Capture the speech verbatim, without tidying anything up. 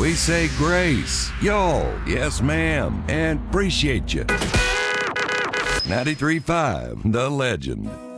We say grace, yo, yes ma'am, and appreciate you. ninety-three point five, The Legend.